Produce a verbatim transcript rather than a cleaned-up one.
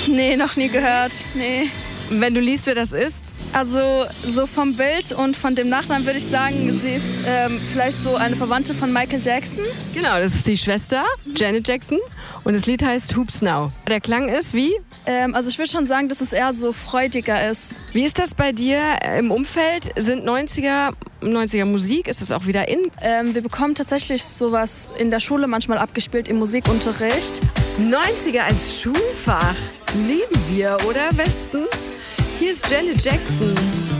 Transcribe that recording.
Nee, noch nie gehört. Nee. Wenn du liest, wer das ist? Also so vom Bild und von dem Nachnamen würde ich sagen, sie ist ähm, vielleicht so eine Verwandte von Michael Jackson. Genau, das ist die Schwester, Janet Jackson. Und das Lied heißt Hoops Now. Der Klang ist wie? Ähm, also ich würde schon sagen, dass es eher so freudiger ist. Wie ist das bei dir im Umfeld? Sind neunziger, neunziger Musik? Ist das auch wieder in? Ähm, wir bekommen tatsächlich sowas in der Schule manchmal abgespielt im Musikunterricht. neunziger als Schulfach. Lieben wir, oder Westen? Hier ist Janet Jackson.